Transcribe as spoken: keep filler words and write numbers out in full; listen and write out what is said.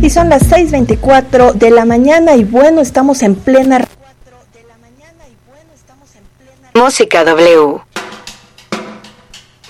Y son las seis veinticuatro de la mañana y bueno, estamos en plena... Música W.